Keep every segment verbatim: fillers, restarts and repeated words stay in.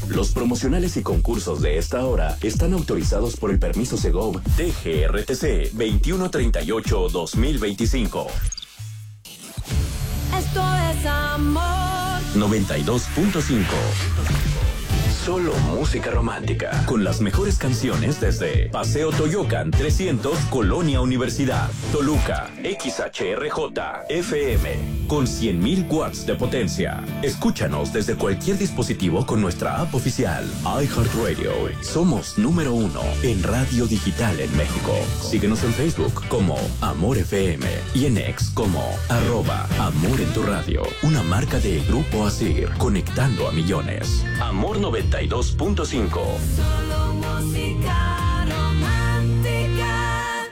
Los promocionales y concursos de esta hora están autorizados por el permiso Segov T G R T C veintiuno treinta y ocho guión dos mil veinticinco. Esto es amor. noventa y dos punto cinco. Solo música romántica. Con las mejores canciones desde Paseo Toyocan trescientos, Colonia Universidad, Toluca, X H R J, F M, con cien mil watts de potencia. Escúchanos desde cualquier dispositivo con nuestra app oficial, iHeartRadio. Somos número uno en radio digital en México. Síguenos en Facebook como Amor F M y en X como arroba Amor en tu radio. Una marca de Grupo Asir, conectando a millones. Amor noventa y dos punto cinco. Solo música romántica.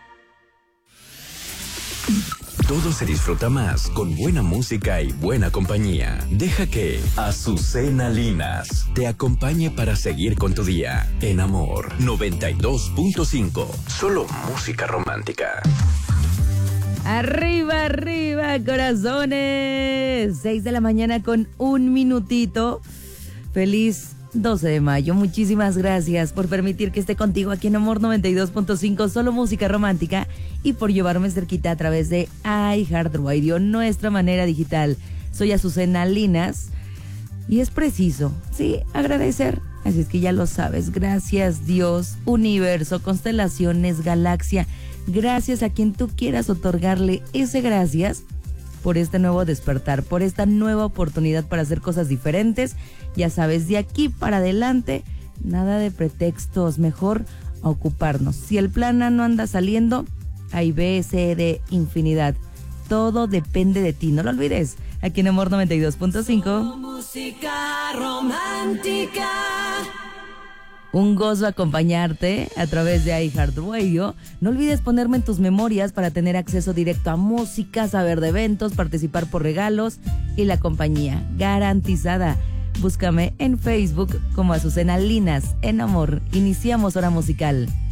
Todo se disfruta más con buena música y buena compañía. Deja que Azucena Linas te acompañe para seguir con tu día. En Amor noventa y dos punto cinco. Solo música romántica. Arriba, arriba, corazones. seis de la mañana con un minutito. Feliz doce de mayo. Muchísimas gracias por permitir que esté contigo aquí en Amor noventa y dos punto cinco, solo música romántica, y por llevarme cerquita a través de iHeartRadio, nuestra manera digital. Soy Azucena Linas y es preciso, sí, agradecer. Así es que ya lo sabes. Gracias, Dios, universo, constelaciones, galaxia. Gracias a quien tú quieras otorgarle ese gracias por este nuevo despertar, por esta nueva oportunidad para hacer cosas diferentes. Ya sabes, de aquí para adelante, nada de pretextos, mejor a ocuparnos. Si el plan A no anda saliendo, hay B, C, D, infinidad. Todo depende de ti, no lo olvides. Aquí en Amor noventa y dos punto cinco. Música romántica. Un gozo acompañarte a través de iHeartRadio. No olvides ponerme en tus memorias para tener acceso directo a música, saber de eventos, participar por regalos y la compañía garantizada. Búscame en Facebook como Azucena Linas en Amor. Iniciamos hora musical.